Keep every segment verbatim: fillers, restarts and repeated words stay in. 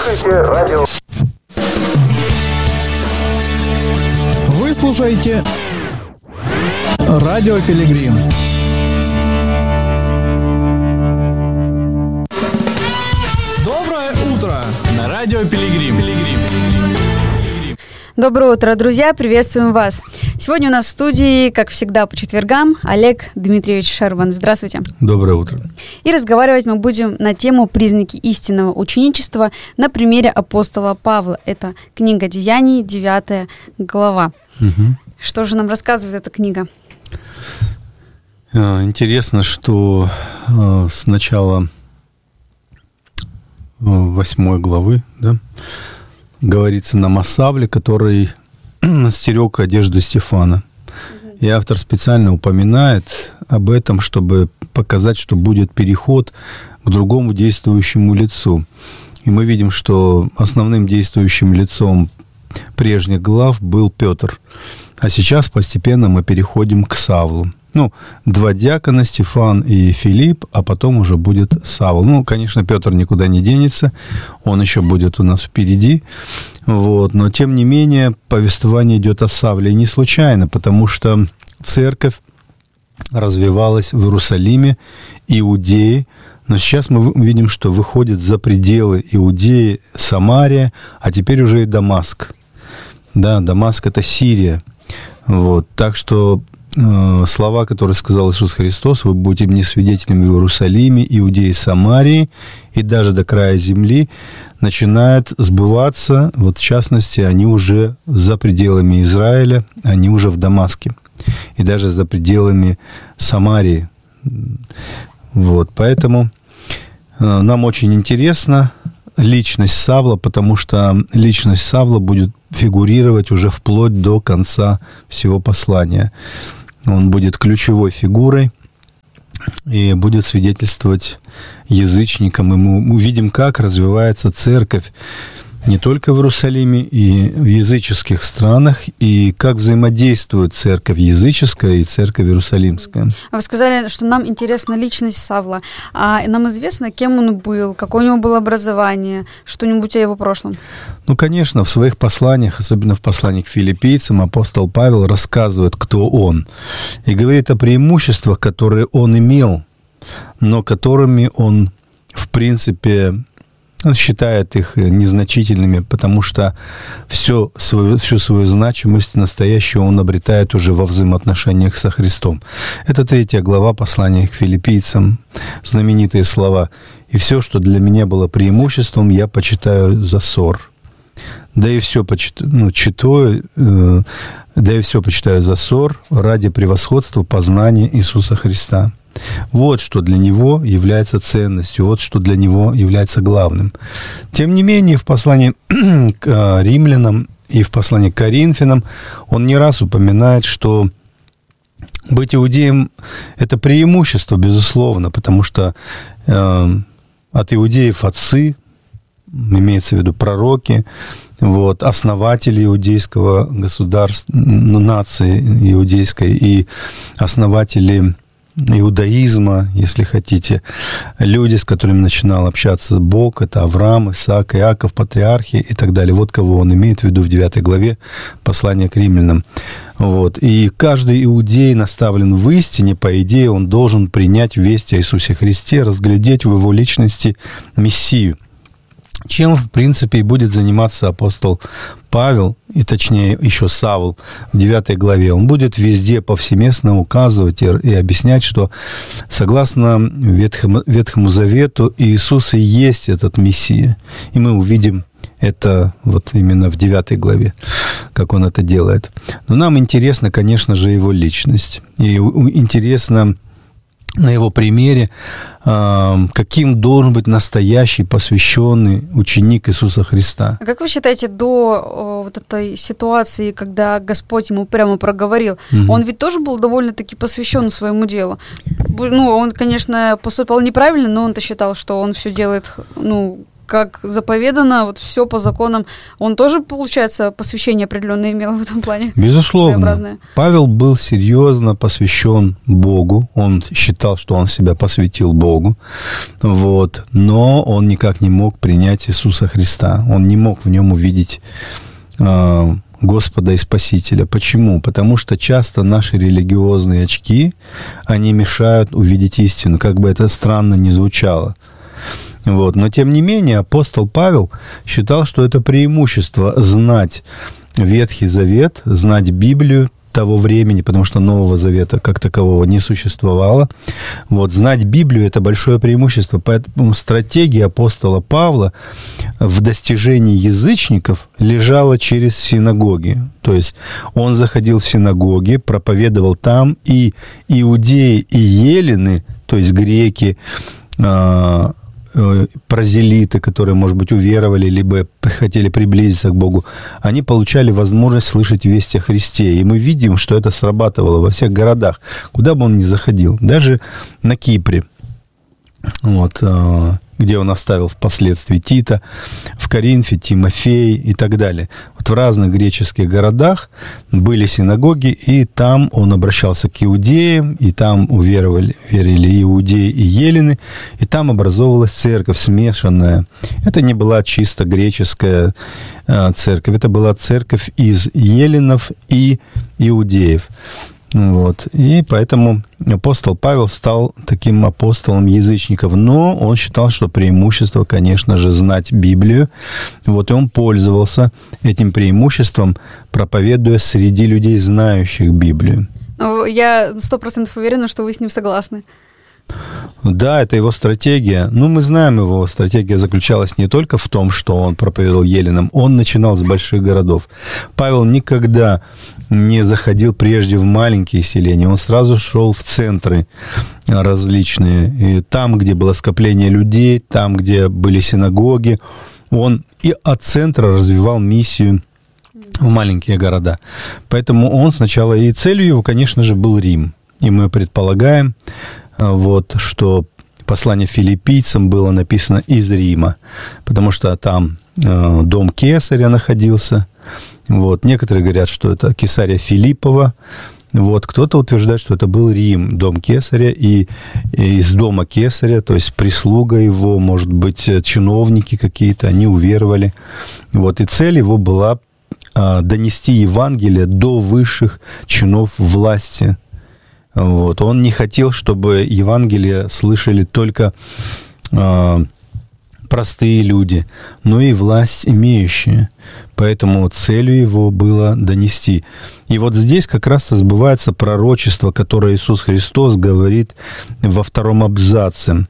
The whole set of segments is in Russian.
Слушайте радио. Вы слушаете Радио Пилигрим. Доброе утро на Радио Пилигрим. Пилигрим. Доброе утро, друзья! Приветствуем вас! Сегодня у нас в студии, как всегда, по четвергам, Олег Дмитриевич Шербан. Здравствуйте! Доброе утро! И разговаривать мы будем на тему «Признаки истинного ученичества» на примере апостола Павла. Это книга Деяний, девятая глава. Угу. Что же нам рассказывает эта книга? Интересно, что с начала восьмой главы, да, говорится нам о Савле, который стерег одежду Стефана. И автор специально упоминает об этом, чтобы показать, что будет переход к другому действующему лицу. И мы видим, что основным действующим лицом прежних глав был Петр. А сейчас постепенно мы переходим к Савлу. Ну, два диакона, Стефан и Филипп, а потом уже будет Савл. Ну, конечно, Петр никуда не денется, он еще будет у нас впереди. Вот. Но, тем не менее, повествование идет о Савле. И не случайно, потому что церковь развивалась в Иерусалиме, Иудее. Но сейчас мы видим, что выходит за пределы Иудеи Самария, а теперь уже и Дамаск. Да, Дамаск – это Сирия. Вот. Так что слова, которые сказал Иисус Христос: вы будете мне свидетелями в Иерусалиме, Иудее, Самарии и даже до края земли, начинают сбываться. Вот в частности, они уже за пределами Израиля, они уже в Дамаске. И даже за пределами Самарии. Вот, поэтому нам очень интересна личность Савла, потому что личность Савла будет фигурировать уже вплоть до конца всего послания. Он будет ключевой фигурой и будет свидетельствовать язычникам. И мы увидим, как развивается церковь не только в Иерусалиме и в языческих странах, и как взаимодействует церковь языческая и церковь иерусалимская. Вы сказали, что нам интересна личность Савла. А нам известно, кем он был, какое у него было образование, что-нибудь о его прошлом? Ну, конечно, в своих посланиях, особенно в послании к филиппийцам, апостол Павел рассказывает, кто он. И говорит о преимуществах, которые он имел, но которыми он, в принципе, он считает их незначительными, потому что всю свою, всю свою значимость настоящую он обретает уже во взаимоотношениях со Христом. Это третья глава послания к филиппийцам, знаменитые слова. «И все, что для меня было преимуществом, я почитаю за ссор». Да и все почитаю, ну, читаю, э, да и все почитаю за ссор ради превосходства познания Иисуса Христа. Вот что для него является ценностью, вот что для него является главным. Тем не менее, в послании к римлянам и в послании к Коринфянам он не раз упоминает, что быть иудеем – это преимущество, безусловно, потому что э, от иудеев отцы, имеется в виду пророки, вот, основатели иудейского государства, нации иудейской и основатели иудаизма, если хотите, люди, с которыми начинал общаться Бог, это Авраам, Исаак, Иаков, патриархи и так далее. Вот кого он имеет в виду в девятой главе послания к римлянам. Вот. И каждый иудей наставлен в истине, по идее, он должен принять весть о Иисусе Христе, разглядеть в его личности Мессию. Чем, в принципе, и будет заниматься апостол Павел, и точнее еще Савл в девятой главе. Он будет везде повсеместно указывать и, и объяснять, что согласно Ветхому, Ветхому Завету Иисус и есть этот Мессия. И мы увидим это вот именно в девятой главе, как он это делает. Но нам интересна, конечно же, его личность. И интересно на его примере, каким должен быть настоящий посвященный ученик Иисуса Христа. А как вы считаете, до вот этой ситуации, когда Господь ему прямо проговорил, угу. он ведь тоже был довольно-таки посвящен своему делу? Ну, он, конечно, поступал неправильно, но он-то считал, что он все делает, ну, как заповедано, вот все по законам. Он тоже, получается, посвящение определенное имел в этом плане? Безусловно. Павел был серьезно посвящен Богу. Он считал, что он себя посвятил Богу. Вот. Но он никак не мог принять Иисуса Христа. Он не мог в нем увидеть э, Господа и Спасителя. Почему? Потому что часто наши религиозные очки, они мешают увидеть истину, как бы это странно ни звучало. Вот. Но, тем не менее, апостол Павел считал, что это преимущество знать Ветхий Завет, знать Библию того времени, потому что Нового Завета как такового не существовало. Вот. Знать Библию – это большое преимущество. Поэтому стратегия апостола Павла в достижении язычников лежала через синагоги. То есть он заходил в синагоги, проповедовал там, и иудеи и елены, то есть греки, прозелиты, которые, может быть, уверовали, либо хотели приблизиться к Богу, они получали возможность слышать весть о Христе. И мы видим, что это срабатывало во всех городах, куда бы он ни заходил. Даже на Кипре, вот, где он оставил впоследствии Тита, в Коринфе Тимофей и так далее. Вот в разных греческих городах были синагоги, и там он обращался к иудеям, и там уверовали, верили иудеи и елены, и там образовывалась церковь смешанная. Это не была чисто греческая церковь, это была церковь из еленов и иудеев. Вот. И поэтому апостол Павел стал таким апостолом язычников. Но он считал, что преимущество, конечно же, знать Библию. Вот. И он пользовался этим преимуществом, проповедуя среди людей, знающих Библию. Ну, я сто процентов уверена, что вы с ним согласны. Да, это его стратегия. Ну, мы знаем, его стратегия заключалась не только в том, что он проповедовал еленам. Он начинал с больших городов. Павел никогда не заходил прежде в маленькие селения. Он сразу шел в центры различные. И там, где было скопление людей, там, где были синагоги, он и от центра развивал миссию в маленькие города. Поэтому он сначала, и целью его, конечно же, был Рим. И мы предполагаем, вот, что послание филиппийцам было написано из Рима, потому что там э, дом Кесаря находился. Вот. Некоторые говорят, что это Кесария Филиппова. Вот. Кто-то утверждает, что это был Рим, дом Кесаря, и, и из дома Кесаря, то есть прислуга его, может быть, чиновники какие-то, они уверовали. Вот. И цель его была э, донести Евангелие до высших чинов власти. Вот. Он не хотел, чтобы Евангелие слышали только э, простые люди, но и власть имеющие. Поэтому целью его было донести. И вот здесь как раз-то сбывается пророчество, которое Иисус Христос говорит во втором абзаце.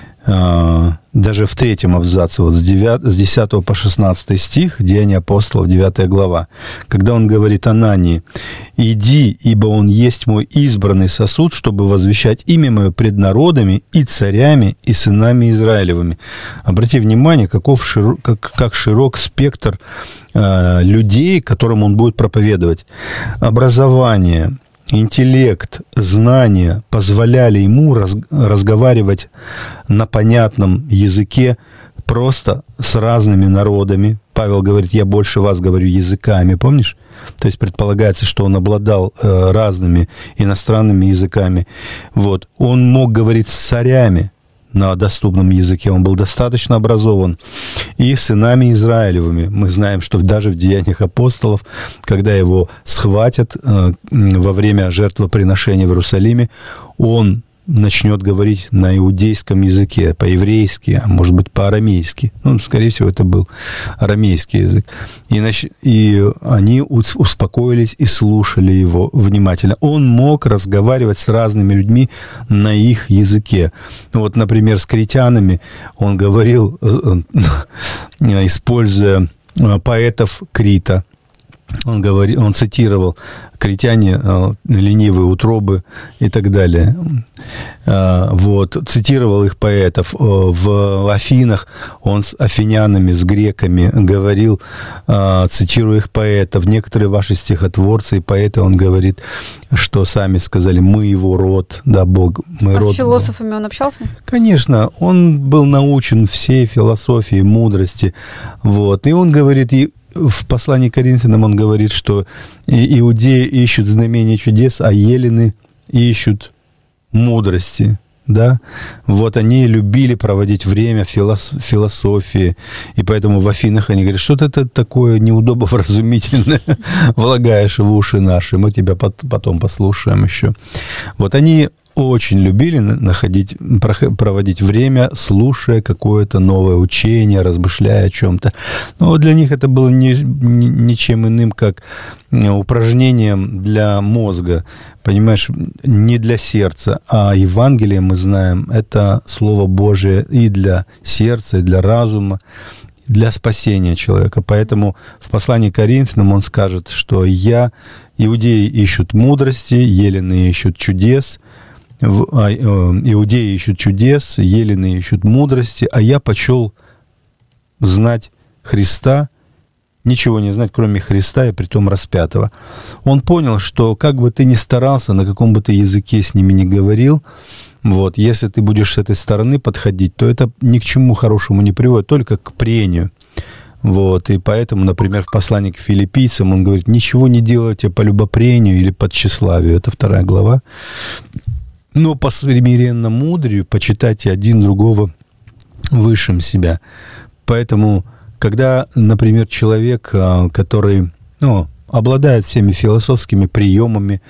Даже в третьем абзаце, вот с десятого по шестнадцатый стих, Деяния апостолов, девятая глава, когда он говорит Анании: «Иди, ибо он есть мой избранный сосуд, чтобы возвещать имя мое пред народами и царями, и сынами Израилевыми». Обрати внимание, каков широк, как, как широк спектр э, людей, которым он будет проповедовать. Образование, интеллект, знания позволяли ему раз, разговаривать на понятном языке просто с разными народами. Павел говорит: «Я больше вас говорю языками», помнишь? То есть предполагается, что он обладал э, разными иностранными языками. Вот. Он мог говорить с царями на доступном языке, он был достаточно образован, и сынами Израилевыми. Мы знаем, что даже в Деяниях апостолов, когда его схватят э, во время жертвоприношения в Иерусалиме, он начнет говорить на иудейском языке, по-еврейски, а может быть, по-арамейски. Ну, скорее всего, это был арамейский язык. И, нач... и они успокоились и слушали его внимательно. Он мог разговаривать с разными людьми на их языке. Вот, например, с критянами он говорил, используя поэтов Крита. Он, говорил, он цитировал «критяне, ленивые утробы» и так далее. Вот. Цитировал их поэтов. В Афинах он с афинянами, с греками говорил, цитируя их поэтов. Некоторые ваши стихотворцы и поэты, он говорит, что сами сказали «мы его род», да, Бог, мы а род. А с философами он общался? Конечно, он был научен всей философии, мудрости. Вот. И он говорит, и в послании к Коринфянам он говорит, что иудеи ищут знамения чудес, а елены ищут мудрости. Да? Вот они любили проводить время в философии, и поэтому в Афинах они говорят, что это такое неудобовразумительное влагаешь в уши наши, мы тебя потом послушаем еще. Вот они очень любили находить, проводить время, слушая какое-то новое учение, размышляя о чем-то. Но для них это было не, не, ничем иным, как упражнением для мозга, понимаешь, не для сердца. А Евангелие, мы знаем, это Слово Божие и для сердца, и для разума, для спасения человека. Поэтому в послании к Коринфянам он скажет, что я, иудеи ищут мудрости, елены ищут чудес, иудеи ищут чудес, елены ищут мудрости, а я почел знать Христа, ничего не знать, кроме Христа и притом распятого. Он понял, что как бы ты ни старался, на каком бы ты языке с ними ни говорил, вот, если ты будешь с этой стороны подходить, то это ни к чему хорошему не приводит, только к прению. Вот, и поэтому, например, в послании к филиппийцам он говорит, ничего не делайте по любопрению или по тщеславию. Это вторая глава. Но по смиренному мудрию почитайте один другого высшим себя. Поэтому, когда, например, человек, который, ну, обладает всеми философскими приемами,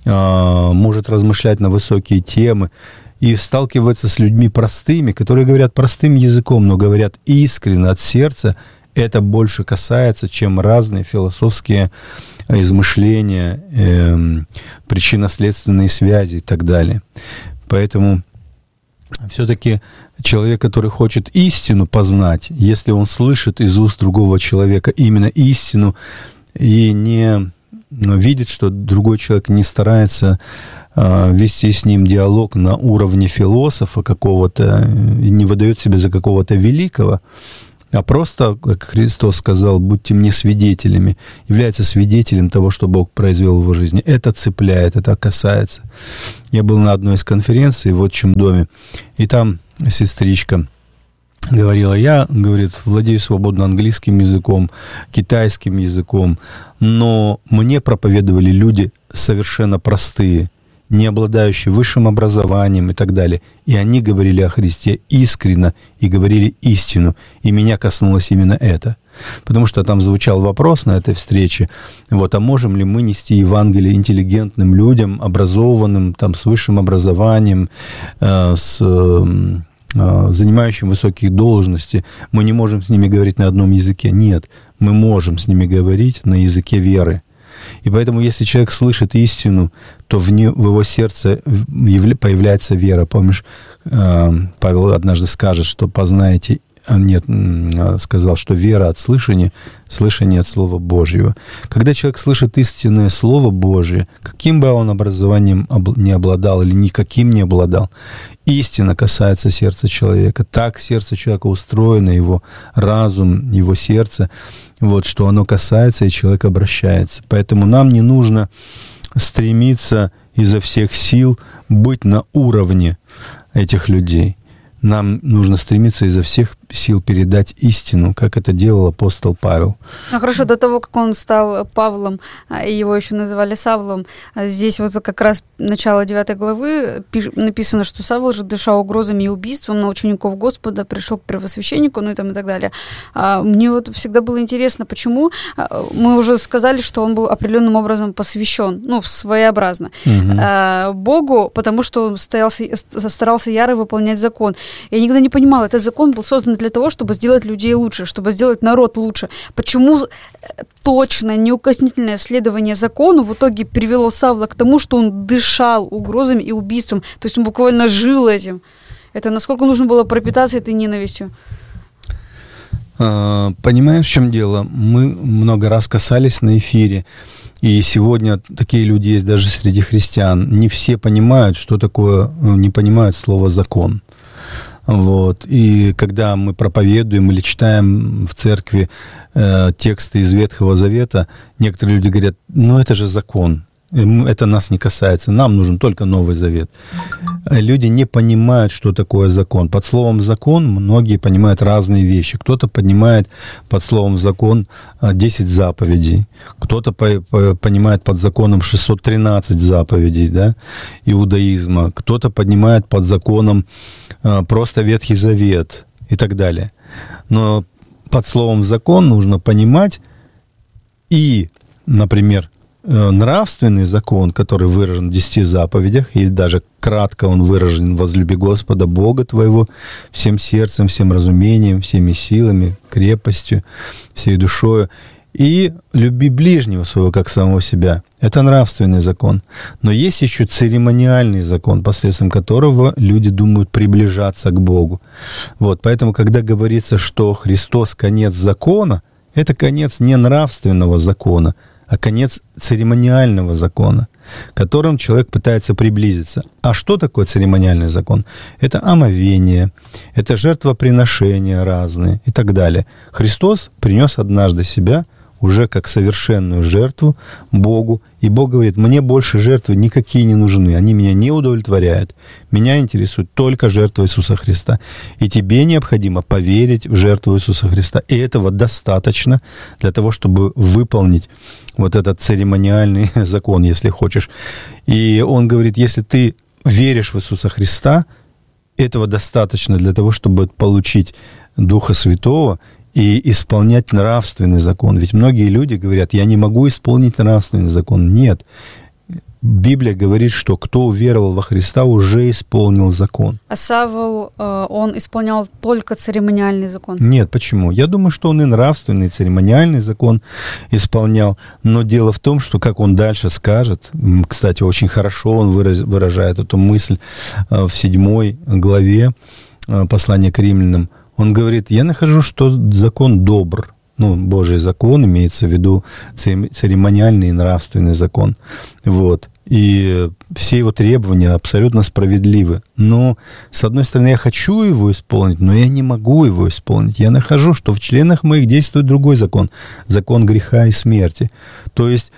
может размышлять на высокие темы и сталкивается с людьми простыми, которые говорят простым языком, но говорят искренне от сердца, это больше касается, чем разные философские измышления, э, причинно-следственные связи и так далее. Поэтому все-таки человек, который хочет истину познать, если он слышит из уст другого человека именно истину и не видит, что другой человек не старается э, вести с ним диалог на уровне философа какого-то, и не выдает себя за какого-то великого, а просто, как Христос сказал, будьте мне свидетелями, является свидетелем того, что Бог произвел в его жизни. Это цепляет, это касается. Я был на одной из конференций в отчим доме, и там сестричка говорила, я, говорит, владею свободно английским языком, китайским языком, но мне проповедовали люди совершенно простые, не обладающие высшим образованием и так далее. И они говорили о Христе искренно и говорили истину. И меня коснулось именно это. Потому что там звучал вопрос на этой встрече, вот, а можем ли мы нести Евангелие интеллигентным людям, образованным, там, с высшим образованием, э, с... Э, занимающим высокие должности, мы не можем с ними говорить на одном языке. Нет, мы можем с ними говорить на языке веры. И поэтому, если человек слышит истину, то в, не, в его сердце появляется вера. Помнишь, Павел однажды скажет, что познаете, нет, сказал, что вера от слышания, слышание от Слова Божьего. Когда человек слышит истинное Слово Божие, каким бы он образованием не обладал или никаким не обладал, истина касается сердца человека. Так сердце человека устроено, его разум, его сердце, вот, что оно касается, и человек обращается. Поэтому нам не нужно стремиться изо всех сил быть на уровне этих людей. Нам нужно стремиться изо всех сил передать истину, как это делал апостол Павел. Ну хорошо, до того, как он стал Павлом, его еще называли Савлом, здесь вот как раз начало девятой главы написано, что Савл же, дыша угрозами и убийством на учеников Господа, пришел к первосвященнику, ну и там и так далее. Мне вот всегда было интересно, почему мы уже сказали, что он был определенным образом посвящен, ну, своеобразно, угу. Богу, потому что он стоялся, старался яро выполнять закон. Я никогда не понимала, этот закон был создан для того, чтобы сделать людей лучше, чтобы сделать народ лучше. Почему точное, неукоснительное следование закону в итоге привело Савла к тому, что он дышал угрозами и убийством, то есть он буквально жил этим? Это насколько нужно было пропитаться этой ненавистью? Понимаешь, в чем дело? Мы много раз касались на эфире, и сегодня такие люди есть даже среди христиан. Не все понимают, что такое, не понимают слово «закон». Вот. И когда мы проповедуем или читаем в церкви э, тексты из Ветхого Завета, некоторые люди говорят, ну это же закон, это нас не касается, нам нужен только Новый Завет. Люди не понимают, что такое закон. Под словом «закон» многие понимают разные вещи. Кто-то понимает под словом «закон» десять заповедей, кто-то по- по- понимает под законом шестьсот тринадцать заповедей, да, иудаизма, кто-то понимает под законом э, просто Ветхий Завет и так далее. Но под словом «закон» нужно понимать и, например, нравственный закон, который выражен в десяти заповедях, и даже кратко он выражен: возлюби Господа Бога твоего всем сердцем, всем разумением, всеми силами, крепостью, всей душою, и люби ближнего своего, как самого себя. Это нравственный закон. Но есть еще церемониальный закон, посредством которого люди думают приближаться к Богу. Вот, поэтому, когда говорится, что Христос — конец закона, это конец не нравственного закона, а конец церемониального закона, которым человек пытается приблизиться. А что такое церемониальный закон? Это омовение, это жертвоприношения разные и так далее. Христос принес однажды себя уже как совершенную жертву Богу, и Бог говорит: мне больше жертвы никакие не нужны, они меня не удовлетворяют, меня интересует только жертва Иисуса Христа, и тебе необходимо поверить в жертву Иисуса Христа, и этого достаточно для того, чтобы выполнить вот этот церемониальный закон, если хочешь. И Он говорит, если ты веришь в Иисуса Христа, этого достаточно для того, чтобы получить Духа Святого и исполнять нравственный закон. Ведь многие люди говорят: я не могу исполнить нравственный закон. Нет. Библия говорит, что кто уверовал во Христа, уже исполнил закон. А Савл, он исполнял только церемониальный закон? Нет, почему? Я думаю, что он и нравственный, и церемониальный закон исполнял. Но дело в том, что, как он дальше скажет, кстати, очень хорошо он выражает эту мысль в седьмой главе послания к римлянам. Он говорит: я нахожу, что закон добр. Ну, Божий закон, имеется в виду церемониальный и нравственный закон. Вот. И все его требования абсолютно справедливы. Но, с одной стороны, я хочу его исполнить, но я не могу его исполнить. Я нахожу, что в членах моих действует другой закон. Закон греха и смерти. То есть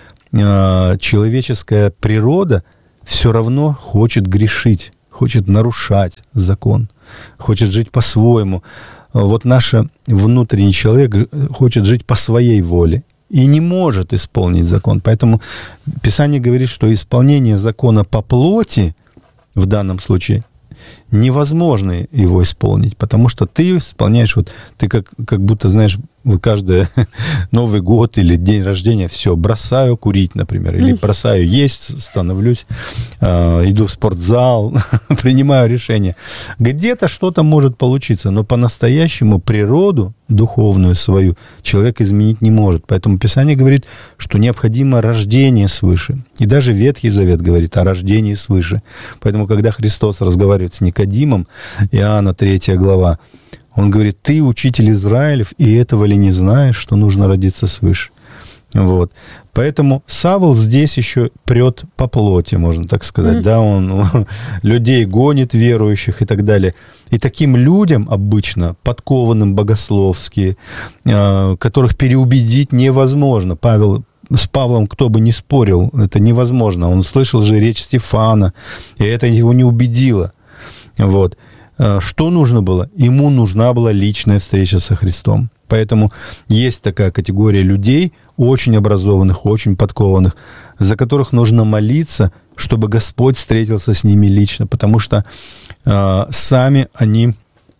э, человеческая природа все равно хочет грешить, хочет нарушать закон, хочет жить по-своему. Вот наш внутренний человек хочет жить по своей воле и не может исполнить закон. Поэтому Писание говорит, что исполнение закона по плоти в данном случае невозможно его исполнить, потому что ты исполняешь, вот ты как, как будто, знаешь, каждый Новый год или день рождения, все, бросаю курить, например, или бросаю есть, становлюсь, э, иду в спортзал, принимаю решение. Где-то что-то может получиться, но по-настоящему природу духовную свою человек изменить не может. Поэтому Писание говорит, что необходимо рождение свыше. И даже Ветхий Завет говорит о рождении свыше. Поэтому, когда Христос разговаривает с Никодимом, Иоанна третья глава, он говорит: ты учитель Израилев, и этого ли не знаешь, что нужно родиться свыше? Вот. Поэтому Савл здесь еще прет по плоти, можно так сказать. Mm-hmm. Да, он людей гонит, верующих и так далее. И таким людям обычно, подкованным богословски, которых переубедить невозможно. Павел С Павлом кто бы ни спорил, это невозможно. Он слышал же речь Стефана, и это его не убедило. Вот. Что нужно было? Ему нужна была личная встреча со Христом. Поэтому есть такая категория людей, очень образованных, очень подкованных, за которых нужно молиться, чтобы Господь встретился с ними лично, потому что э, сами они,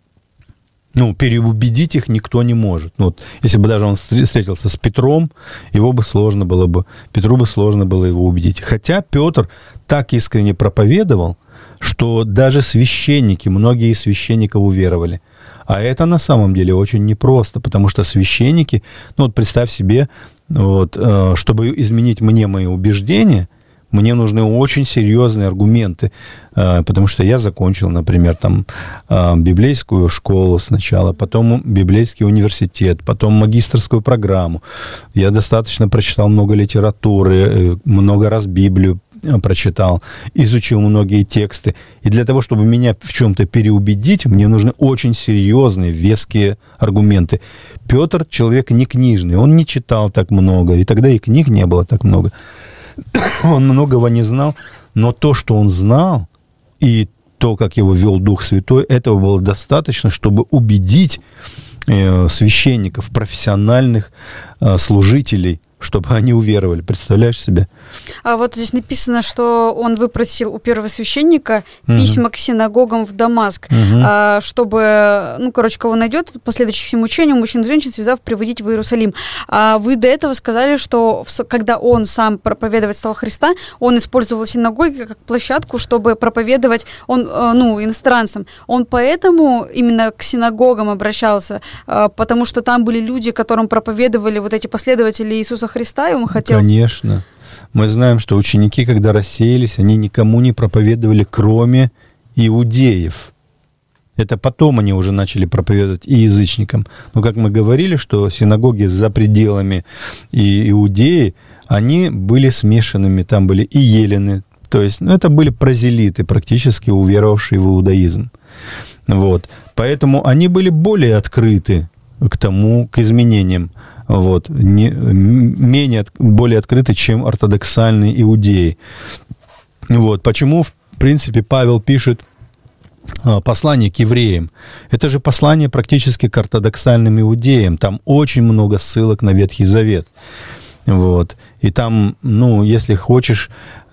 ну, переубедить их никто не может. Ну, вот, если бы даже он встретился с Петром, его бы сложно было бы, Петру бы сложно было его убедить. Хотя Петр так искренне проповедовал, что даже священники, многие из священников уверовали. А это на самом деле очень непросто, потому что священники, ну вот представь себе, вот, чтобы изменить мне мои убеждения, Мне нужны очень серьезные аргументы, потому что я закончил, например, там библейскую школу сначала, потом библейский университет, потом магистерскую программу. Я достаточно прочитал много литературы, много раз Библию прочитал, изучил многие тексты. И для того, чтобы меня в чем-то переубедить, мне нужны очень серьезные, веские аргументы. Петр человек не книжный, он не читал так много, и тогда и книг не было так много. Он многого не знал, но то, что он знал, и то, как его вел Дух Святой, этого было достаточно, чтобы убедить э, священников, профессиональных э, служителей, чтобы они уверовали. Представляешь себе? А вот здесь написано, что он выпросил у первосвященника угу. письма к синагогам в Дамаск, угу. а, чтобы, ну, короче, кого найдет, последующих всему учению, мужчин и женщин, связав, приводить в Иерусалим. А вы до этого сказали, что в, когда он сам проповедовать стал Христа, он использовал синагоги как площадку, чтобы проповедовать он, ну, иностранцам. Он поэтому именно к синагогам обращался, потому что там были люди, которым проповедовали вот эти последователи Иисуса Христа, и он хотел... Конечно. Мы знаем, что ученики, когда рассеялись, они никому не проповедовали, кроме иудеев. Это потом они уже начали проповедовать и язычникам. Но, как мы говорили, что синагоги за пределами и Иудеи, они были смешанными. Там были и елены, то есть, ну, это были прозелиты, практически уверовавшие в иудаизм. Вот. Поэтому они были более открыты к тому, к изменениям. Вот, не, менее, более открыты, чем ортодоксальные иудеи. Вот, почему, в принципе, Павел пишет послание к евреям? Это же послание практически к ортодоксальным иудеям. Там очень много ссылок на Ветхий Завет. Вот, и там, ну, если хочешь,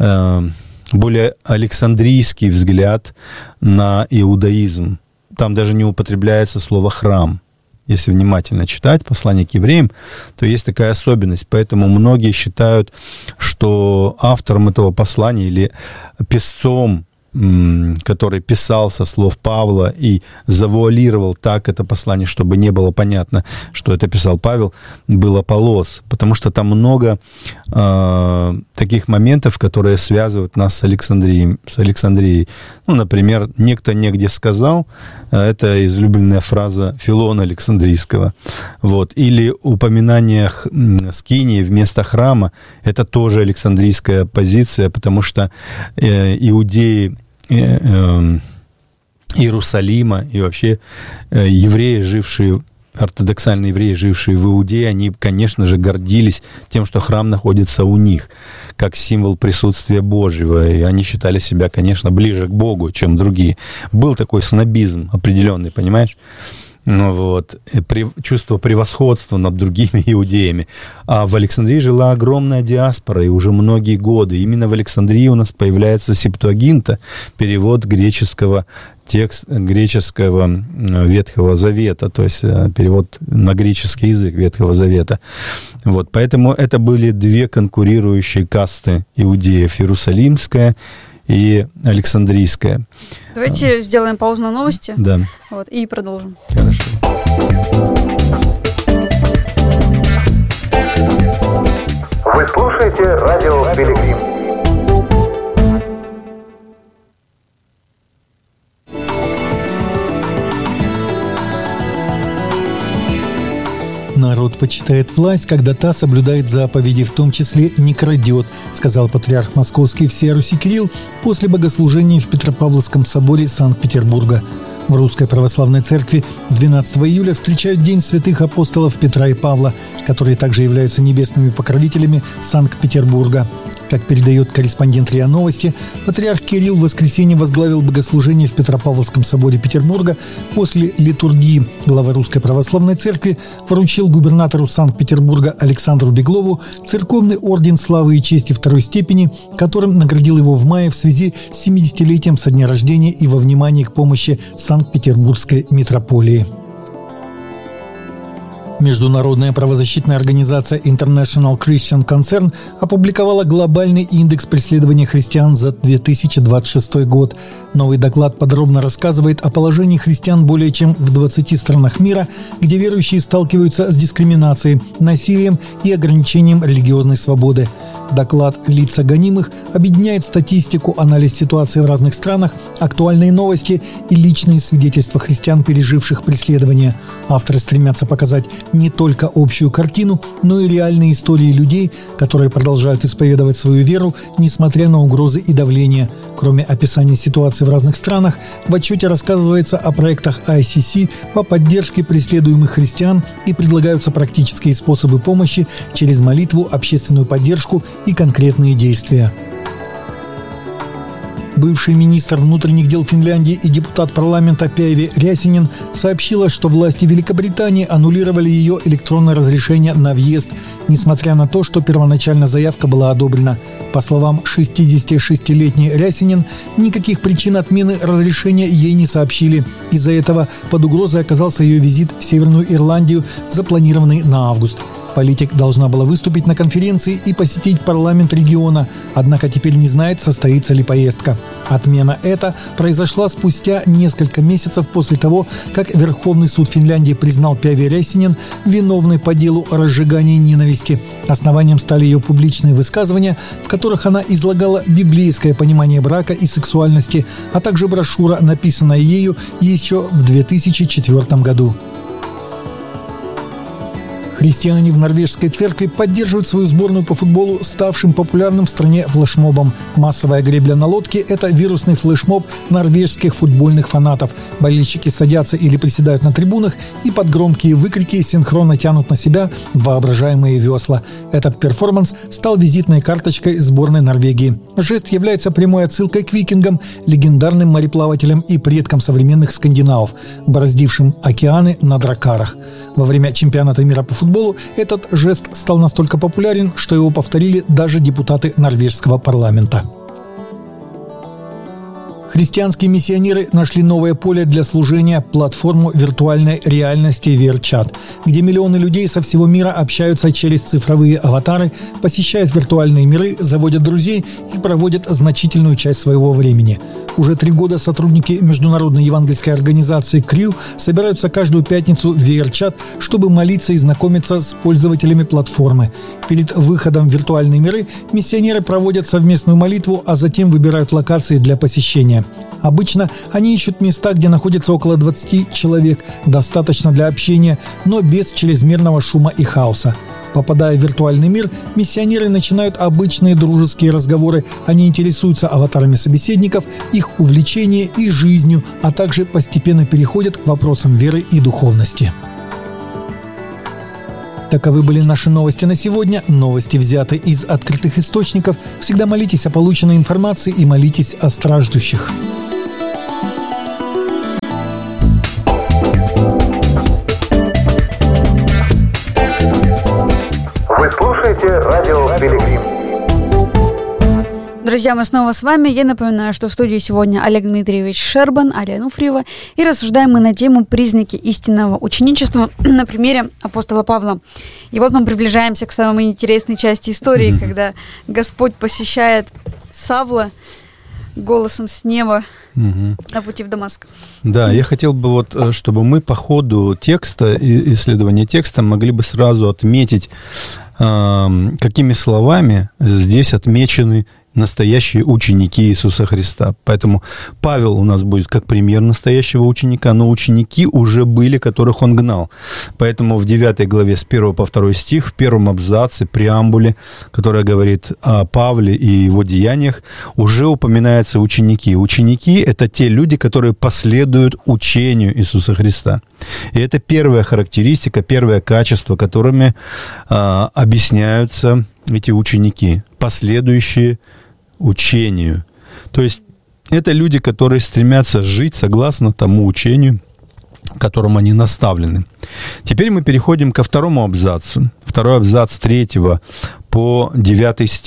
более александрийский взгляд на иудаизм. Там даже не употребляется слово «храм». Если внимательно читать послание к евреям, то есть такая особенность. Поэтому многие считают, что автором этого послания или писцом, который писал со слов Павла и завуалировал так это послание, чтобы не было понятно, что это писал Павел, был Аполлос. Потому что там много э, таких моментов, которые связывают нас с Александрией. С Александрией. Ну, например, «некто негде сказал», это излюбленная фраза Филона Александрийского. Вот. Или упоминание Скинии вместо храма, это тоже александрийская позиция, потому что э, иудеи Иерусалима и вообще евреи, жившие, ортодоксальные евреи, жившие в Иудее, они, конечно же, гордились тем, что храм находится у них, как символ присутствия Божьего, и они считали себя, конечно, ближе к Богу, чем другие. Был такой снобизм определенный, понимаешь? Ну, вот, чувство превосходства над другими иудеями. А в Александрии жила огромная диаспора, и уже многие годы. Именно в Александрии у нас появляется Септуагинта, перевод греческого текста, греческого Ветхого Завета, то есть перевод на греческий язык Ветхого Завета. Вот, поэтому это были две конкурирующие касты иудеев: Иерусалимская и Александрийская. Давайте сделаем паузу на новости. Да. Вот, и продолжим. Хорошо. Вы слушаете радио Пилигрим. Народ почитает власть, когда та соблюдает заповеди, в том числе не крадет, сказал патриарх Московский всея Руси Кирилл после богослужения в Петропавловском соборе Санкт-Петербурга. В Русской Православной Церкви двенадцатого июля встречают День святых апостолов Петра и Павла, которые также являются небесными покровителями Санкт-Петербурга. Как передает корреспондент РИА Новости, патриарх Кирилл в воскресенье возглавил богослужение в Петропавловском соборе Петербурга. После литургии глава Русской Православной Церкви вручил губернатору Санкт-Петербурга Александру Беглову церковный орден славы и чести второй степени, которым наградил его в мае в связи с семидесятилетием со дня рождения и во внимание к помощи Санкт-Петербургской митрополии. Международная правозащитная организация International Christian Concern опубликовала глобальный индекс преследования христиан за две тысячи двадцать шестой год. Новый доклад подробно рассказывает о положении христиан более чем в двадцати странах мира, где верующие сталкиваются с дискриминацией, насилием и ограничением религиозной свободы. Доклад «Лица гонимых» объединяет статистику, анализ ситуации в разных странах, актуальные новости и личные свидетельства христиан, переживших преследование. Авторы стремятся показать не только общую картину, но и реальные истории людей, которые продолжают исповедовать свою веру, несмотря на угрозы и давление. Кроме описания ситуации в разных странах, в отчете рассказывается о проектах ай си си по поддержке преследуемых христиан и предлагаются практические способы помощи через молитву, общественную поддержку и конкретные действия. Бывший министр внутренних дел Финляндии и депутат парламента Päivi Räsänen сообщила, что власти Великобритании аннулировали ее электронное разрешение на въезд, несмотря на то, что первоначально заявка была одобрена. По словам шестидесятишестилетней Räsänen, никаких причин отмены разрешения ей не сообщили. Из-за этого под угрозой оказался ее визит в Северную Ирландию, запланированный на август. Политик должна была выступить на конференции и посетить парламент региона, однако теперь не знает, состоится ли поездка. Отмена эта произошла спустя несколько месяцев после того, как Верховный суд Финляндии признал Päivi Räsänen виновной по делу о разжигании ненависти. Основанием стали ее публичные высказывания, в которых она излагала библейское понимание брака и сексуальности, а также брошюра, написанная ею еще в две тысячи четвёртом году. Христиане в норвежской церкви поддерживают свою сборную по футболу, ставшим популярным в стране флешмобом. Массовая гребля на лодке – это вирусный флешмоб норвежских футбольных фанатов. Болельщики садятся или приседают на трибунах и под громкие выкрики синхронно тянут на себя воображаемые весла. Этот перформанс стал визитной карточкой сборной Норвегии. Жест является прямой отсылкой к викингам, легендарным мореплавателям и предкам современных скандинавов, бороздившим океаны на дракарах. Во время чемпионата мира по футболу этот жест стал настолько популярен, что его повторили даже депутаты норвежского парламента. Христианские миссионеры нашли новое поле для служения – платформу виртуальной реальности VRChat, где миллионы людей со всего мира общаются через цифровые аватары, посещают виртуальные миры, заводят друзей и проводят значительную часть своего времени. Уже три года сотрудники международной евангельской организации Крю собираются каждую пятницу в VRChat, чтобы молиться и знакомиться с пользователями платформы. Перед выходом в виртуальные миры миссионеры проводят совместную молитву, а затем выбирают локации для посещения. Обычно они ищут места, где находится около двадцати человек, достаточно для общения, но без чрезмерного шума и хаоса. Попадая в виртуальный мир, миссионеры начинают обычные дружеские разговоры. Они интересуются аватарами собеседников, их увлечением и жизнью, а также постепенно переходят к вопросам веры и духовности. Таковы были наши новости на сегодня. Новости взяты из открытых источников. Всегда молитесь о полученной информации и молитесь о страждущих. Вы слушаете радио Пилигрим. Друзья, мы снова с вами. Я напоминаю, что в студии сегодня Олег Дмитриевич Шербан, Алия Нуфриева. И рассуждаем мы на тему признаки истинного ученичества на примере апостола Павла. И вот мы приближаемся к самой интересной части истории, mm-hmm. когда Господь посещает Савла голосом с неба угу. на пути в Дамаск. Да, я хотел бы, вот, чтобы мы по ходу текста, исследования текста могли бы сразу отметить, какими словами здесь отмечены настоящие ученики Иисуса Христа. Поэтому Павел у нас будет как пример настоящего ученика, но ученики уже были, которых он гнал. Поэтому в девятой главе с первого по второй стих, в первом абзаце, преамбуле, которая говорит о Павле и его деяниях, уже упоминаются ученики. Ученики – это те люди, которые последуют учению Иисуса Христа. И это первая характеристика, первое качество, которыми а, объясняются эти ученики, последующие учению. То есть это люди, которые стремятся жить согласно тому учению, которым они наставлены. Теперь мы переходим ко второму абзацу. Второй абзац с третьего по девятый стих.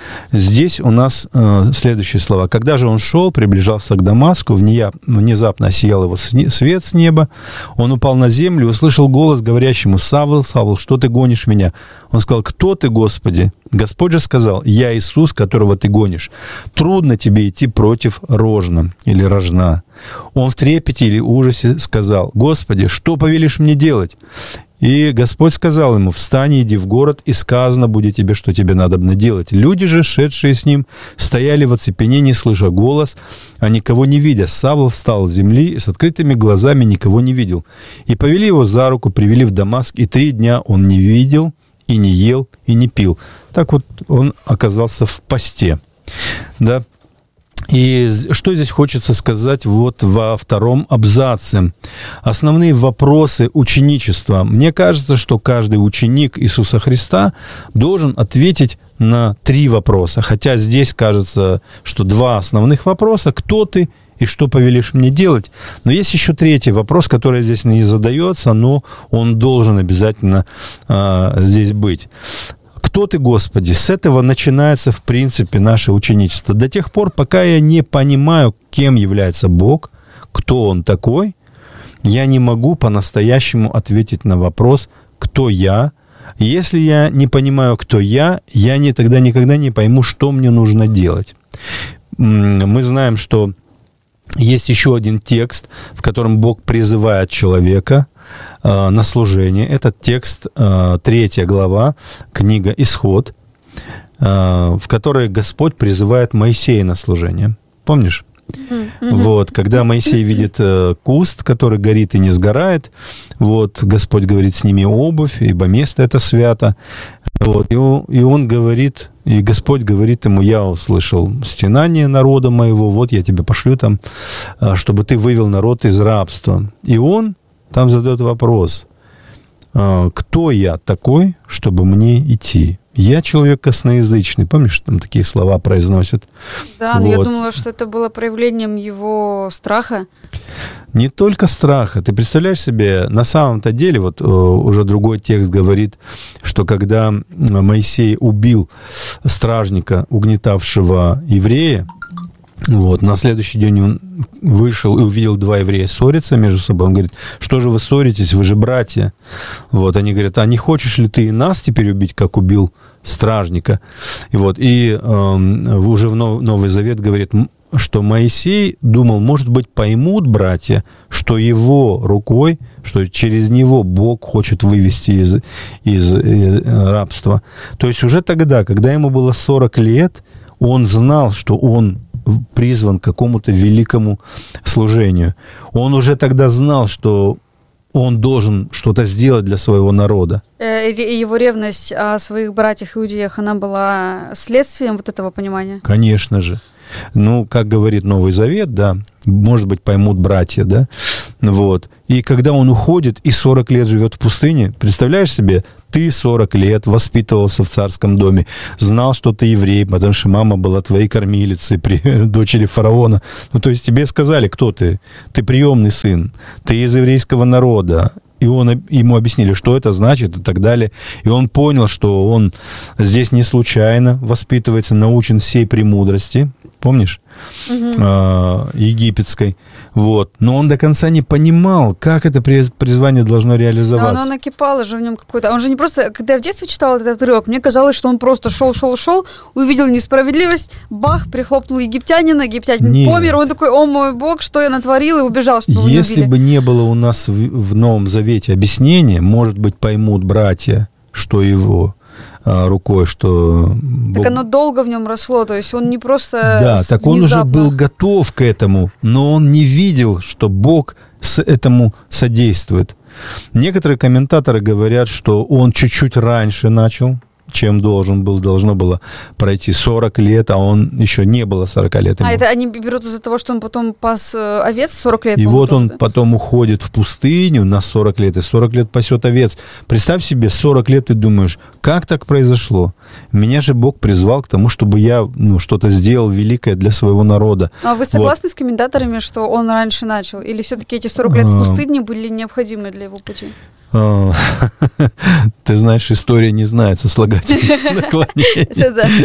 Здесь у нас э, следующие слова. «Когда же он шел, приближался к Дамаску, внезапно осиял его свет с неба. Он упал на землю и услышал голос, говорящему: Савл, Савл, что ты гонишь меня? Он сказал: кто ты, Господи? Господь же сказал: я Иисус, которого ты гонишь. Трудно тебе идти против рожна или рожна. Он в трепете или ужасе сказал: Господи, что повелишь мне делать? И Господь сказал ему: встань и иди в город, и сказано будет тебе, что тебе надобно делать. Люди же, шедшие с ним, стояли в оцепенении, слыша голос, а никого не видя. Савл встал с земли и с открытыми глазами никого не видел. И повели его за руку, привели в Дамаск, и три дня он не видел, и не ел, и не пил. Так вот он оказался в посте. Да? И что здесь хочется сказать вот во втором абзаце? Основные вопросы ученичества. Мне кажется, что каждый ученик Иисуса Христа должен ответить на три вопроса. Хотя здесь кажется, что два основных вопроса. Кто ты и что повелишь мне делать? Но есть еще третий вопрос, который здесь не задается, но он должен обязательно а, здесь быть. Кто ты, Господи? С этого начинается, в принципе, наше ученичество. До тех пор, пока я не понимаю, кем является Бог, кто Он такой, я не могу по-настоящему ответить на вопрос, кто я. Если я не понимаю, кто я, я не, тогда никогда не пойму, что мне нужно делать. Мы знаем, что есть еще один текст, в котором Бог призывает человека э, на служение. Этот текст, э, третья глава, книга «Исход», э, в которой Господь призывает Моисея на служение. Помнишь? Mm-hmm. Вот, когда Моисей видит э, куст, который горит и не сгорает, вот, Господь говорит: сними обувь, ибо место это свято. Вот, и, он, и он говорит, и Господь говорит ему: я услышал стенание народа моего, вот я тебя пошлю там, чтобы ты вывел народ из рабства. И он там задает вопрос: кто я такой, чтобы мне идти? Я человек косноязычный. Помнишь, там такие слова произносят? Да, вот. Но я думала, что это было проявлением его страха. Не только страха. Ты представляешь себе, на самом-то деле, вот уже другой текст говорит, что когда Моисей убил стражника, угнетавшего еврея, вот, на следующий день он вышел и увидел два еврея ссориться между собой. Он говорит: что же вы ссоритесь, вы же братья. Вот, они говорят: а не хочешь ли ты и нас теперь убить, как убил стражника? И, вот, и э, уже в Новый Завет говорит, что Моисей думал, может быть, поймут братья, что его рукой, что через него Бог хочет вывести из, из э, рабства. То есть уже тогда, когда ему было сорок лет, он знал, что он призван к какому-то великому служению. Он уже тогда знал, что он должен что-то сделать для своего народа. Его ревность о своих братьях-иудеях, она была следствием вот этого понимания? Конечно же. Ну, как говорит Новый Завет, да, может быть, поймут братья, да, вот. И когда он уходит и сорок лет живет в пустыне, представляешь себе, ты сорок лет воспитывался в царском доме, знал, что ты еврей, потому что мама была твоей кормилицей, при, дочери фараона. Ну, то есть тебе сказали, кто ты? Ты приемный сын, ты из еврейского народа. И он, ему объяснили, что это значит и так далее. И он понял, что он здесь не случайно воспитывается, научен всей премудрости, помнишь, угу. э, египетской. Вот. Но он до конца не понимал, как это призвание должно реализоваться. Но оно накипало же в нем какое-то. Он же не просто... Когда я в детстве читала этот отрывок, мне казалось, что он просто шел, шел, шел, увидел несправедливость, бах, прихлопнул египтянина, египтянин Нет. помер, он такой: о мой Бог, что я натворил, и убежал, чтобы его не убили. Если бы не было у нас в, в Новом Завете объяснения, может быть, поймут братья, что его а, рукой, что... Так оно долго в нем росло, то есть он не просто Да, так он внезапно... уже был готов к этому, но он не видел, что Бог с этому содействует. Некоторые комментаторы говорят, что он чуть-чуть раньше начал, чем должен был, должно было пройти сорок лет, а он еще не было сорок лет. Ему. А это они берут из-за того, что он потом пас овец сорок лет? И вот он да? потом уходит в пустыню на сорок лет, и сорок лет пасет овец. Представь себе, сорок лет ты думаешь, как так произошло? Меня же Бог призвал к тому, чтобы я ну, что-то сделал великое для своего народа. А вы согласны вот. с комментаторами, что он раньше начал? Или все-таки эти сорок лет в пустыне были необходимы для его пути? Ты Ты знаешь, история не знает сослагательных наклонений.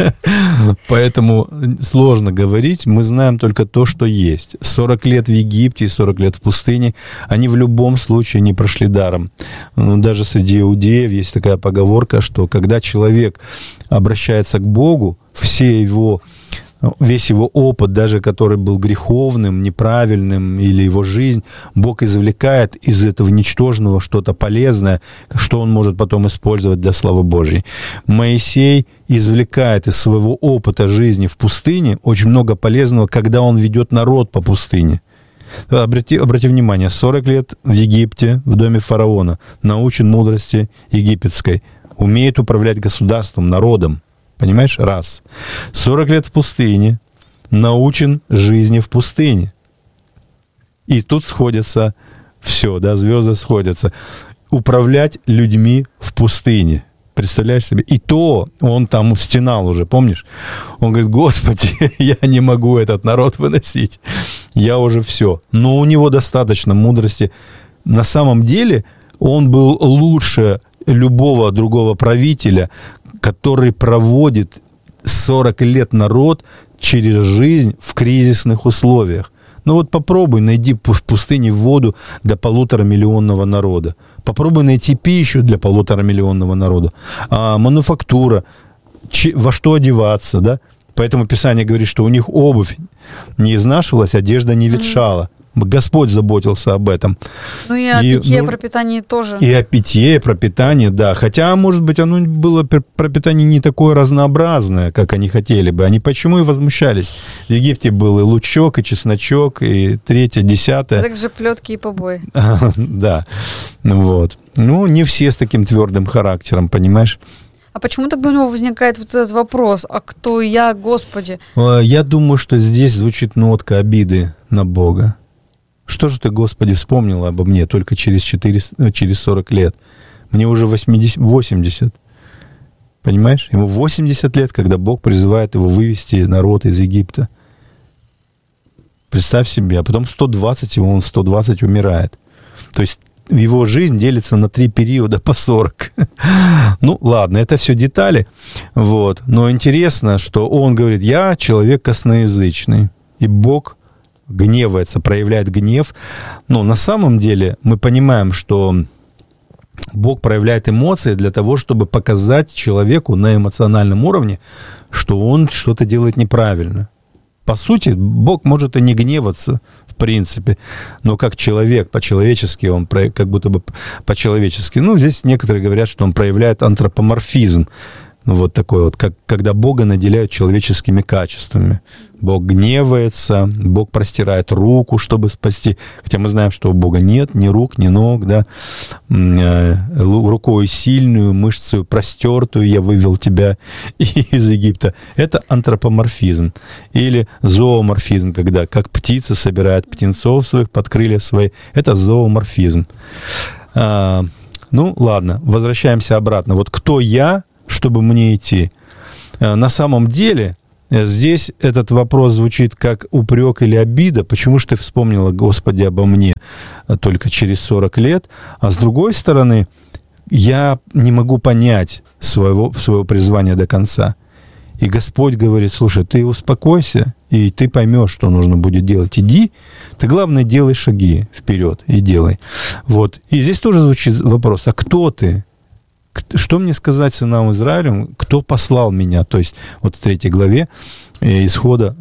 Поэтому сложно говорить. Мы знаем только то, что есть. сорок лет в Египте и сорок лет в пустыне, они в любом случае не прошли даром. Даже среди иудеев есть такая поговорка, что когда человек обращается к Богу, все его весь его опыт, даже который был греховным, неправильным, или его жизнь, Бог извлекает из этого ничтожного что-то полезное, что он может потом использовать для славы Божьей. Моисей извлекает из своего опыта жизни в пустыне очень много полезного, когда он ведет народ по пустыне. Обрати, обрати внимание, сорок лет в Египте, в доме фараона, научен мудрости египетской, умеет управлять государством, народом. Понимаешь? Раз. сорок лет в пустыне, научен жизни в пустыне. И тут сходятся все, да, звезды сходятся. Управлять людьми в пустыне. Представляешь себе? И то он там стенал уже, помнишь? Он говорит: Господи, я не могу этот народ выносить. Я уже все. Но у него достаточно мудрости. На самом деле он был лучше любого другого правителя, который проводит сорок лет народ через жизнь в кризисных условиях. Ну вот попробуй найди в пустыне воду для полуторамиллионного народа. Попробуй найти пищу для полуторамиллионного народа. А мануфактура, во что одеваться, да? Поэтому Писание говорит, что у них обувь не изнашивалась, одежда не ветшала. Господь заботился об этом. Ну и о и, питье, ну, пропитании тоже. И о питье, пропитании, да. Хотя, может быть, оно было пропитание не такое разнообразное, как они хотели бы. Они почему и возмущались. В Египте был и лучок, и чесночок, и третье, десятое. А также плетки и побои. Да, вот. Ну, не все с таким твердым характером, понимаешь? А почему тогда у него возникает вот этот вопрос: а кто я, Господи? Я думаю, что здесь звучит нотка обиды на Бога. Что же ты, Господи, вспомнил обо мне только через, четыре, через сорок лет? Мне уже восемьдесят, восемьдесят. Понимаешь? Ему восемьдесят лет, когда Бог призывает его вывести народ из Египта. Представь себе. А потом сто двадцать, и он сто двадцать умирает. То есть его жизнь делится на три периода по сорок. Ну, ладно, это все детали. Вот. Но интересно, что он говорит: я человек косноязычный. И Бог гневается, проявляет гнев. Но на самом деле мы понимаем, что Бог проявляет эмоции для того, чтобы показать человеку на эмоциональном уровне, что он что-то делает неправильно. По сути, Бог может и не гневаться, в принципе, но как человек, по-человечески, он как будто бы по-человечески. Ну, здесь некоторые говорят, что он проявляет антропоморфизм. Вот такой вот, как, когда Бога наделяют человеческими качествами. Бог гневается, Бог простирает руку, чтобы спасти. Хотя мы знаем, что у Бога нет ни рук, ни ног, да. Рукой сильную, мышцей простертую я вывел тебя из Египта. Это антропоморфизм. Или зооморфизм, когда как птица собирает птенцов своих под крылья свои. Это зооморфизм. А, ну, ладно, возвращаемся обратно. Вот кто я, чтобы мне идти? На самом деле, здесь этот вопрос звучит как упрек или обида. Почему же ты вспомнила, Господи, обо мне только через сорок лет? А с другой стороны, я не могу понять своего, своего призвания до конца. И Господь говорит: слушай, ты успокойся, и ты поймешь, что нужно будет делать. Иди, ты, главное, делай шаги вперед и делай. Вот. И здесь тоже звучит вопрос: а кто ты? Что мне сказать сынам Израилю, кто послал меня? То есть вот в третьей главе Исхода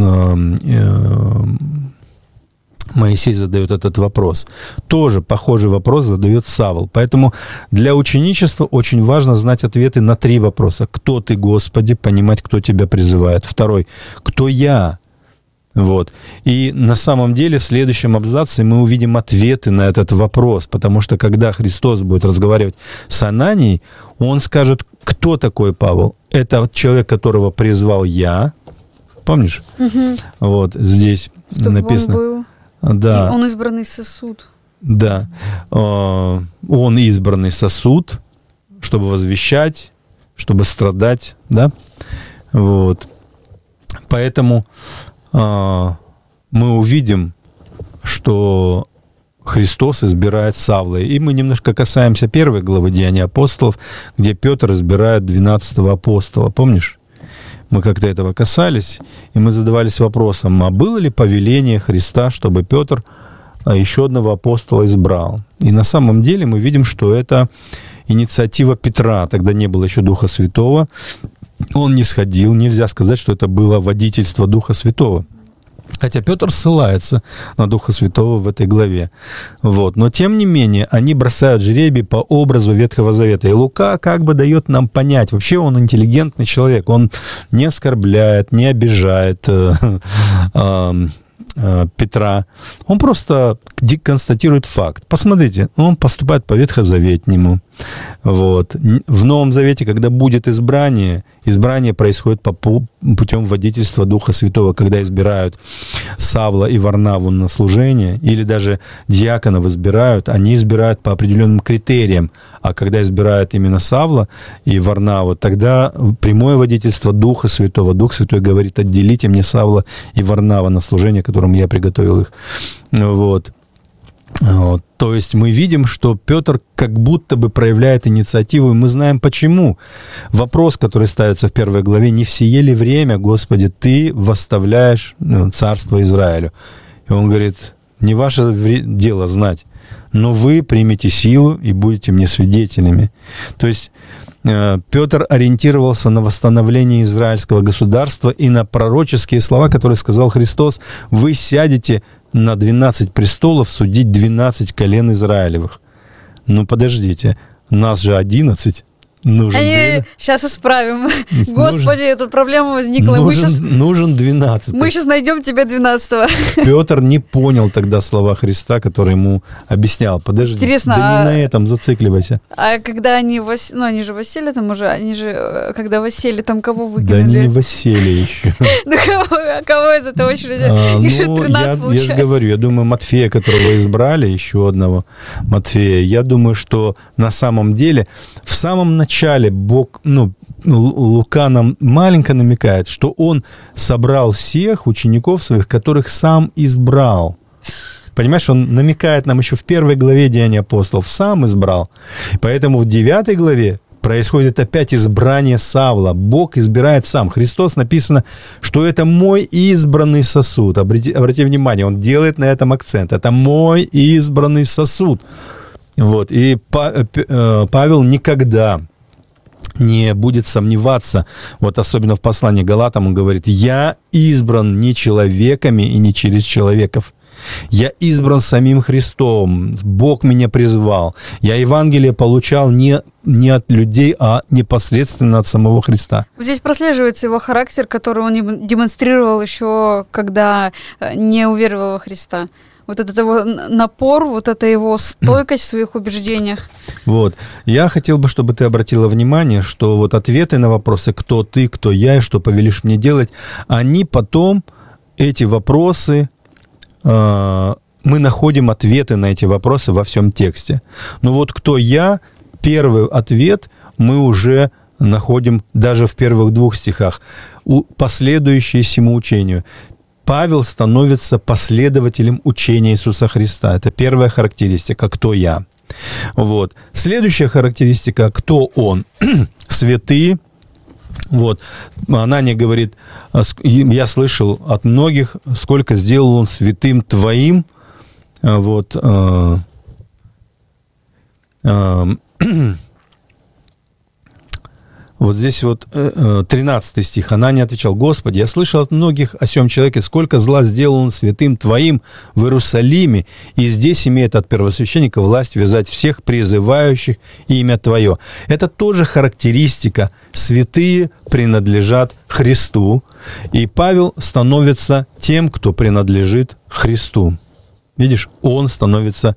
Моисей задает этот вопрос. Тоже похожий вопрос задает Савл. Поэтому для ученичества очень важно знать ответы на три вопроса. Кто ты, Господи? Понимать, кто тебя призывает. Второй. Кто я? Вот. И на самом деле в следующем абзаце мы увидим ответы на этот вопрос, потому что когда Христос будет разговаривать с Ананией, он скажет: кто такой Павел? Это человек, которого призвал я. Помнишь? Угу. Вот здесь чтобы написано. Он был. Да. И он избранный сосуд. Да. Он избранный сосуд, чтобы возвещать, чтобы страдать, да? Вот. Поэтому мы увидим, что Христос избирает Савла. И мы немножко касаемся первой главы Деяний апостолов, где Петр избирает двенадцатого апостола. Помнишь? Мы как-то этого касались, и мы задавались вопросом, а было ли повеление Христа, чтобы Петр еще одного апостола избрал? И на самом деле мы видим, что это инициатива Петра. Тогда не было еще Духа Святого. Он не сходил. Нельзя сказать, что это было водительство Духа Святого. Хотя Петр ссылается на Духа Святого в этой главе. Вот. Но тем не менее, они бросают жребий по образу Ветхого Завета. И Лука как бы дает нам понять, вообще он интеллигентный человек, он не оскорбляет, не обижает э, э, э, Петра. Он просто констатирует факт. Посмотрите, он поступает по ветхозаветнему. Вот. В Новом Завете, когда будет избрание, избрание происходит по путем водительства Духа Святого, когда избирают Савла и Варнаву на служение, или даже диаконов избирают, они избирают по определенным критериям, а когда избирают именно Савла и Варнаву, тогда прямое водительство Духа Святого. Дух Святой говорит: отделите мне Савла и Варнава на служение, которым я приготовил их. Вот. Вот. То есть мы видим, что Петр как будто бы проявляет инициативу, и мы знаем почему. Вопрос, который ставится в первой главе: «Не в сие ли время, Господи, Ты восставляешь ну, царство Израилю?» И он говорит: «Не ваше дело знать, но вы примете силу и будете мне свидетелями». То есть Петр ориентировался на восстановление израильского государства и на пророческие слова, которые сказал Христос: «Вы сядете на двенадцать престолов судить двенадцать колен Израилевых». Ну, подождите, нас же одиннадцать. Нужен Они... Сейчас исправим. Нужен... Господи, эта проблема возникла. Нужен, мы сейчас... нужен двенадцатый. Мы сейчас найдем тебя двенадцатого. Петр не понял тогда слова Христа, который ему объяснял. Подожди, интересно, да а... не на этом зацикливайся. А когда они, вос... ну они же воссели там уже, они же, когда воссели, там кого выкинули? Да они не воссели еще. Ну кого из этой очереди? Их же тринадцать получается. Я же говорю, я думаю, Матфея, которого избрали, еще одного Матфея, я думаю, что на самом деле в самом начале Вначале Бог, ну, Лука нам маленько намекает, что он собрал всех учеников своих, которых сам избрал. Понимаешь, он намекает нам еще в первой главе Деяний апостолов, сам избрал. Поэтому в девятой главе происходит опять избрание Савла. Бог избирает сам. Христос написано, что это мой избранный сосуд. Обрати, обрати внимание, он делает на этом акцент. Это мой избранный сосуд. Вот. И Павел никогда не будет сомневаться, вот особенно в послании к Галатам он говорит: «Я избран не человеками и не через человеков. Я избран самим Христом. Бог меня призвал. Я Евангелие получал не, не от людей, а непосредственно от самого Христа». Здесь прослеживается его характер, который он демонстрировал еще, когда не уверовал во Христа. Вот этот его напор, вот эта его стойкость в своих убеждениях. Вот. Я хотел бы, чтобы ты обратила внимание, что вот ответы на вопросы «кто ты?», «кто я?» и «что повелишь мне делать?», они потом, эти вопросы, э, мы находим ответы на эти вопросы во всем тексте. Но вот «кто я?», первый ответ мы уже находим даже в первых двух стихах, последующие сему учению. Павел становится последователем учения Иисуса Христа. Это первая характеристика «кто я?». Вот. Следующая характеристика «кто он?». Святые. Вот. Анания говорит: «Я слышал от многих, сколько сделал он святым твоим». Вот. Вот здесь вот тринадцатый стих. Анания отвечал: «Господи, я слышал от многих о сем человеке, сколько зла сделал он святым Твоим в Иерусалиме, и здесь имеет от первосвященника власть вязать всех призывающих имя Твое». Это тоже характеристика. Святые принадлежат Христу, и Павел становится тем, кто принадлежит Христу. Видишь, он становится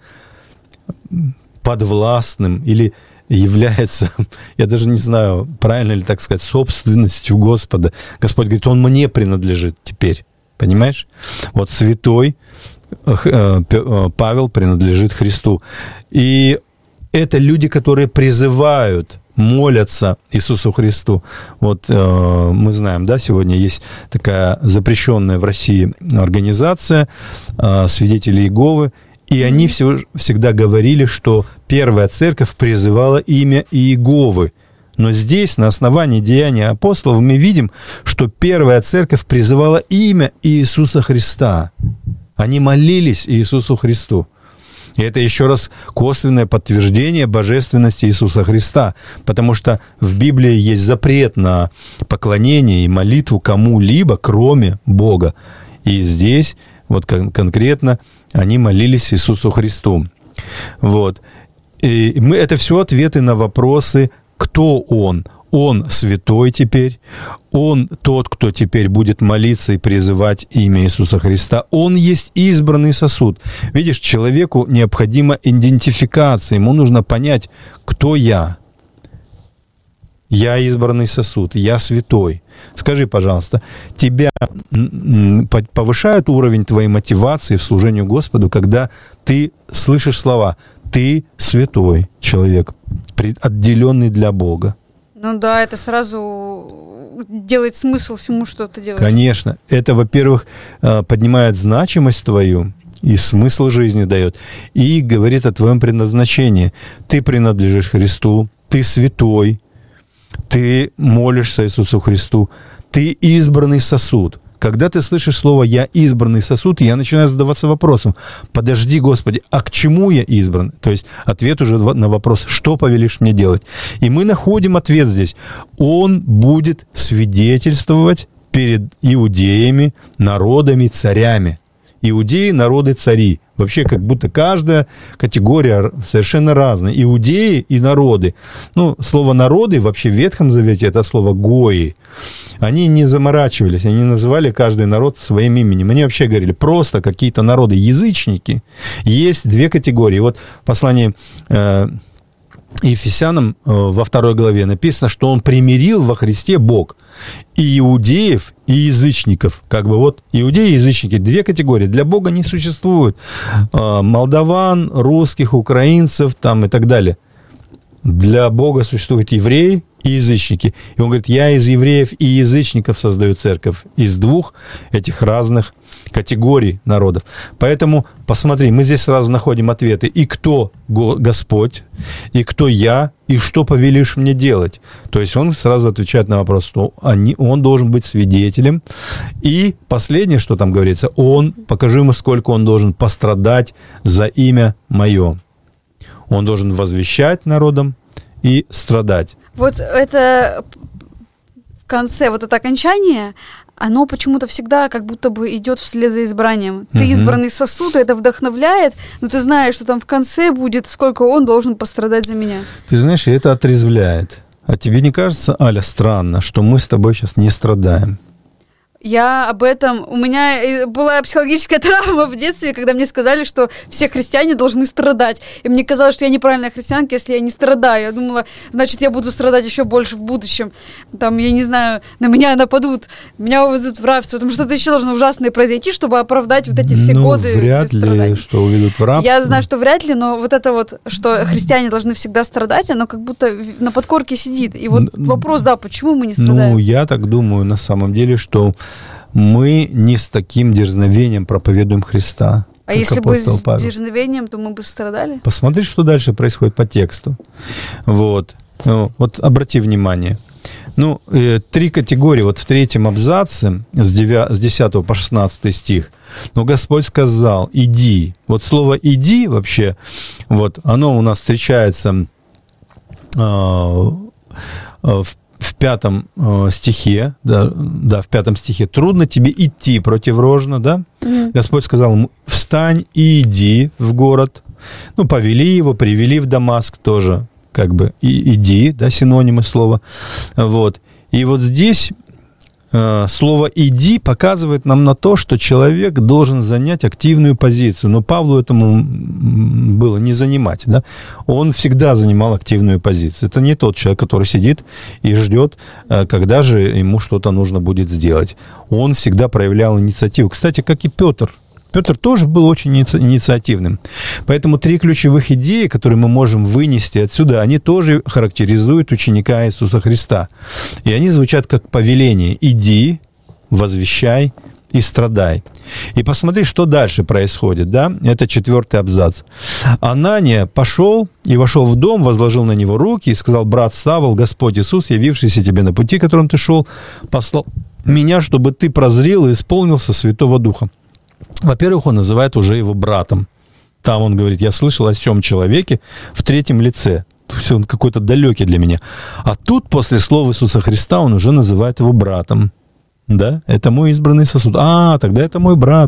подвластным или является, я даже не знаю, правильно ли так сказать, собственностью Господа. Господь говорит: он мне принадлежит теперь. Понимаешь? Вот святой Павел принадлежит Христу. И это люди, которые призывают, молятся Иисусу Христу. Вот э, мы знаем, да, сегодня есть такая запрещенная в России организация э, свидетелей Иеговы, И mm-hmm. они все, всегда говорили, что первая церковь призывала имя Иеговы. Но здесь, на основании деяния апостолов, мы видим, что первая церковь призывала имя Иисуса Христа. Они молились Иисусу Христу. И это еще раз косвенное подтверждение божественности Иисуса Христа, потому что в Библии есть запрет на поклонение и молитву кому-либо, кроме Бога. И здесь вот кон- конкретно они молились Иисусу Христу. Вот. И мы, это все ответы на вопросы, кто Он. Он святой теперь, Он тот, кто теперь будет молиться и призывать имя Иисуса Христа. Он есть избранный сосуд. Видишь, человеку необходима идентификация, ему нужно понять, кто я. Я избранный сосуд, я святой. Скажи, пожалуйста, тебя повышает уровень твоей мотивации в служении Господу, когда ты слышишь слова «ты святой человек, отделенный для Бога». Ну да, это сразу делает смысл всему, что ты делаешь. Конечно. Это, во-первых, поднимает значимость твою и смысл жизни дает. И говорит о твоем предназначении. Ты принадлежишь Христу, ты святой, ты молишься Иисусу Христу, ты избранный сосуд. Когда ты слышишь слово «я избранный сосуд», я начинаю задаваться вопросом: подожди, Господи, а к чему я избран? То есть ответ уже на вопрос: что повелишь мне делать? И мы находим ответ здесь. Он будет свидетельствовать перед иудеями, народами, царями. Иудеи, народы, цари. Вообще, как будто каждая категория совершенно разная. Иудеи и народы. Ну, слово «народы» вообще в Ветхом Завете — это слово «гои». Они не заморачивались, они называли каждый народ своим именем. Они вообще говорили, просто какие-то народы, язычники. Есть две категории. Вот в послании э, Ефесянам э, во второй главе написано, что Он примирил во Христе Бог и иудеев, и язычников. Как бы вот иудеи и язычники — две категории. Для Бога не существует э, молдаван, русских, украинцев там, и так далее. Для Бога существуют евреи и язычники. И Он говорит: я из евреев и язычников создаю церковь. Из двух этих разных категорий народов. Поэтому, посмотри, мы здесь сразу находим ответы. И кто Господь, и кто я, и что повелишь мне делать. То есть Он сразу отвечает на вопрос, что они, Он должен быть свидетелем. И последнее, что там говорится, Он, покажи ему, сколько Он должен пострадать за имя Мое. Он должен возвещать народам и страдать. Вот это в конце, вот это окончание, оно почему-то всегда как будто бы идет вслед за избранием. Ты избранный сосуд, это вдохновляет, но ты знаешь, что там в конце будет, сколько Он должен пострадать за меня. Ты знаешь, и это отрезвляет. А тебе не кажется, Аля, странно, что мы с тобой сейчас не страдаем? Я об этом... У меня была психологическая травма в детстве, когда мне сказали, что все христиане должны страдать. И мне казалось, что я неправильная христианка, если я не страдаю. Я думала, значит, я буду страдать еще больше в будущем. Там, я не знаю, на меня нападут, меня увезут в рабство. Там что-то еще должно ужасное произойти, чтобы оправдать вот эти все ну, годы вряд ли, что уведут в рабство. Я знаю, что вряд ли, но вот это вот, что христиане должны всегда страдать, оно как будто на подкорке сидит. И вот вопрос, да, почему мы не страдаем? Ну, я так думаю, на самом деле, что мы не с таким дерзновением проповедуем Христа. А если бы с Павел. дерзновением, то мы бы страдали? Посмотри, что дальше происходит по тексту. Вот, вот обрати внимание. Ну, э, три категории. Вот в третьем абзаце с, девя... с десятого по шестнадцатый стих. Но Господь сказал: иди. Вот слово «иди» вообще, вот, оно у нас встречается э, в в пятом э, стихе, да, да, в пятом стихе: трудно тебе идти против рожна, да? Mm-hmm. Господь сказал ему: встань и иди в город. Ну, повели его, привели в Дамаск тоже, как бы, и иди, да, синонимы слова. Вот. И вот здесь э, слово «иди» показывает нам на то, что человек должен занять активную позицию. Но Павлу этому было не занимать, да? Он всегда занимал активную позицию. Это не тот человек, который сидит и ждет, когда же ему что-то нужно будет сделать. Он всегда проявлял инициативу. Кстати, как и Петр. Петр тоже был очень инициативным. Поэтому три ключевых идеи, которые мы можем вынести отсюда, они тоже характеризуют ученика Иисуса Христа. И они звучат как повеление: иди, возвещай и страдай. И посмотри, что дальше происходит, да? Это четвертый абзац. Анания пошел и вошел в дом, возложил на него руки и сказал: брат Савл, Господь Иисус, явившийся тебе на пути, которым ты шел, послал меня, чтобы ты прозрел и исполнился Святого Духа. Во-первых, он называет уже его братом. Там он говорит: я слышал о сём человеке в третьем лице. То есть он какой-то далекий для меня. А тут, после слов Иисуса Христа, он уже называет его братом. Да? Это мой избранный сосуд. А, тогда это мой брат.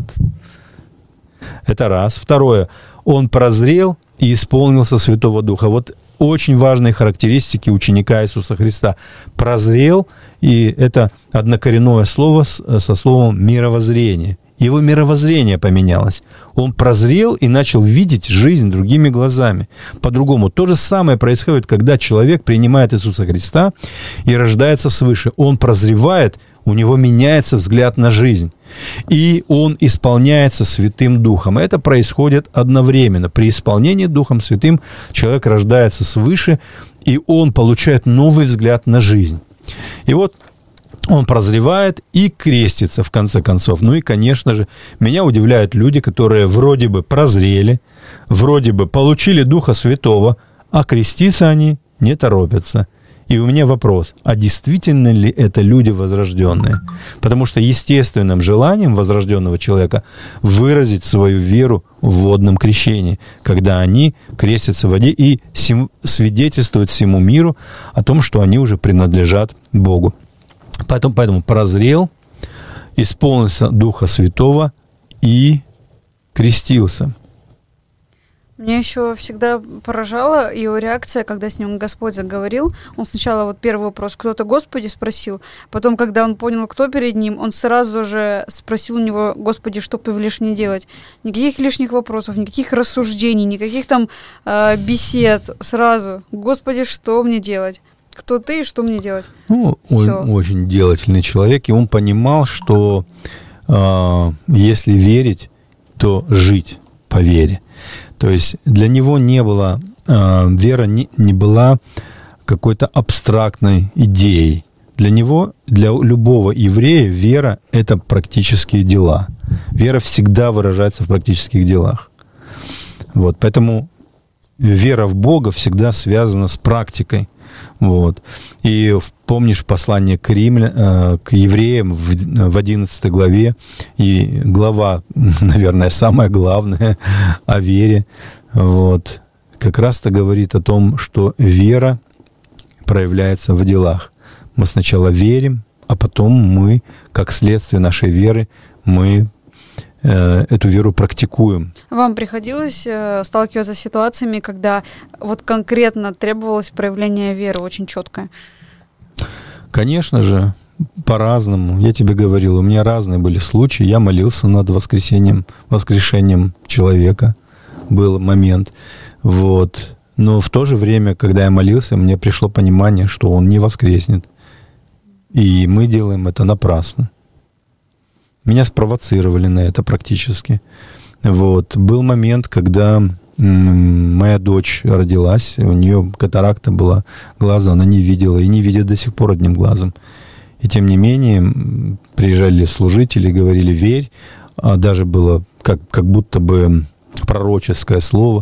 Это раз. Второе. Он прозрел и исполнился Святого Духа. Вот очень важные характеристики ученика Иисуса Христа. Прозрел, и это однокоренное слово со словом «мировоззрение». Его мировоззрение поменялось. Он прозрел и начал видеть жизнь другими глазами. По-другому. То же самое происходит, когда человек принимает Иисуса Христа и рождается свыше. Он прозревает, у него меняется взгляд на жизнь. И он исполняется Святым Духом. Это происходит одновременно. При исполнении Духом Святым человек рождается свыше, и он получает новый взгляд на жизнь. И вот он прозревает и крестится, в конце концов. Ну и, конечно же, меня удивляют люди, которые вроде бы прозрели, вроде бы получили Духа Святого, а креститься они не торопятся. И у меня вопрос: а действительно ли это люди возрожденные? Потому что естественным желанием возрожденного человека выразить свою веру в водном крещении, когда они крестятся в воде и свидетельствуют всему миру о том, что они уже принадлежат Богу. Поэтому, поэтому прозрел, исполнился Духа Святого и крестился. Меня еще всегда поражала его реакция, когда с ним Господь заговорил. Он сначала вот первый вопрос: кто ты, Господи, спросил. Потом, когда он понял, кто перед ним, он сразу же спросил у него: Господи, что повелишь мне делать? Никаких лишних вопросов, никаких рассуждений, никаких там э, бесед. Сразу: Господи, что мне делать? Кто ты и что мне делать? Ну, он очень делательный человек, и он понимал, что э, если верить, то жить по вере. То есть для него не было, э, вера не, не была какой-то абстрактной идеей. Для него, для любого еврея, вера – это практические дела. Вера всегда выражается в практических делах. Вот, поэтому вера в Бога всегда связана с практикой. Вот. И помнишь послание к, римля, к евреям в одиннадцатой главе, и глава, наверное, самая главная о вере, вот, как раз-то говорит о том, что вера проявляется в делах. Мы сначала верим, а потом мы, как следствие нашей веры, мы эту веру практикуем. Вам приходилось э, сталкиваться с ситуациями, когда вот конкретно требовалось проявление веры очень четкое? Конечно же, по-разному. Я тебе говорил, у меня разные были случаи. Я молился над воскресением, воскрешением человека. Был момент. Вот. Но в то же время, когда я молился, мне пришло понимание, что он не воскреснет. И мы делаем это напрасно. Меня спровоцировали на это практически. Вот. Был момент, когда м- моя дочь родилась, у нее катаракта была глаза, она не видела и не видит до сих пор одним глазом. И тем не менее приезжали служители, говорили: верь. А даже было как, как будто бы пророческое слово.